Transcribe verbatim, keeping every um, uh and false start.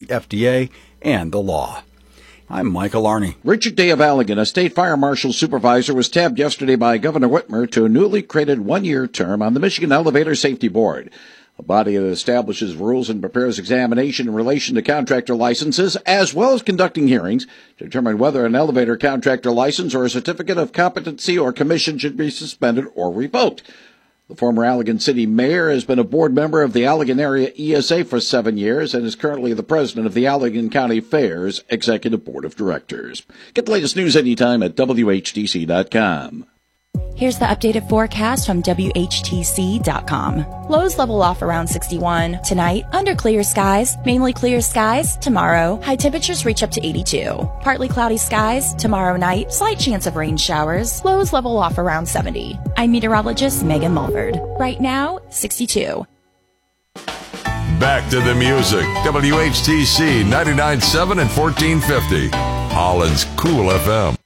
the F D A and the law. I'm Michael Arney. Richard Day of Allegan, a state fire marshal supervisor, was tabbed yesterday by Governor Whitmer to a newly created one-year term on the Michigan Elevator Safety Board, a body that establishes rules and prepares examination in relation to contractor licenses, as well as conducting hearings to determine whether an elevator contractor license or a certificate of competency or commission should be suspended or revoked. The former Allegan City Mayor has been a board member of the Allegan Area E S A for seven years and is currently the president of the Allegan County Fairs Executive Board of Directors. Get the latest news anytime at W H T C dot com. Here's the updated forecast from W H T C dot com. Lows level off around sixty-one. Tonight, under clear skies, mainly clear skies. Tomorrow, high temperatures reach up to eighty-two. Partly cloudy skies. Tomorrow night, slight chance of rain showers. Lows level off around seventy. I'm meteorologist Megan Mulford. Right now, sixty-two. Back to the music. W H T C ninety-nine point seven and fourteen fifty. Holland's Cool F M.